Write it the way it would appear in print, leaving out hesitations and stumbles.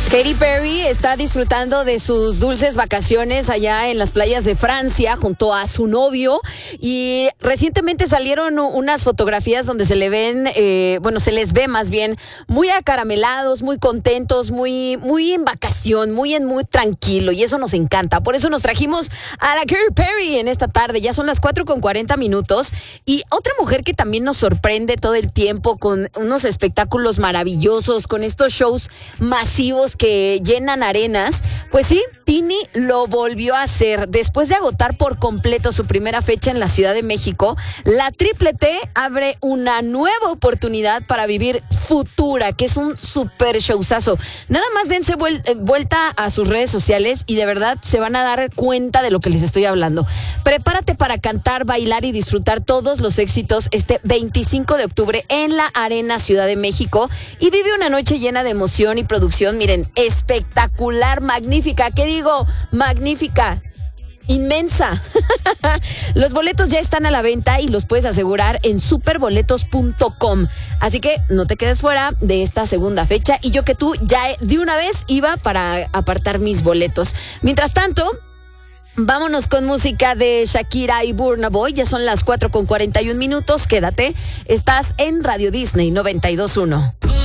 Katy Perry está disfrutando de sus dulces vacaciones allá en las playas de Francia junto a su novio y recientemente salieron unas fotografías donde se le ven, se les ve más bien muy acaramelados, muy contentos, muy en vacación, muy tranquilo, y eso nos encanta. Por eso nos trajimos a la Katy Perry en esta tarde. Ya son las 4:40 y otra mujer que también nos sorprende todo el tiempo con unos espectáculos maravillosos, con estos shows masivos que llenan arenas. Pues sí, Tini lo volvió a hacer. Después de agotar por completo su primera fecha en la Ciudad de México, la Triple T abre una nueva oportunidad para vivir Futura, que es un super showzazo. Nada más dense vuelta a sus redes sociales y de verdad se van a dar cuenta de lo que les estoy hablando. Prepárate para cantar, bailar y disfrutar todos los éxitos este 25 de octubre en la Arena Ciudad de México y vive una noche llena de emoción y producción, miren, espectacular, magnífica. ¿Qué digo? Magnífica. Inmensa. Los boletos ya están a la venta y los puedes asegurar en superboletos.com. Así que no te quedes fuera de esta segunda fecha, y yo que tú ya de una vez iba para apartar mis boletos. Mientras tanto, vámonos con música de Shakira y Burna Boy. Ya son las 4:41. Quédate, estás en Radio Disney 92.1.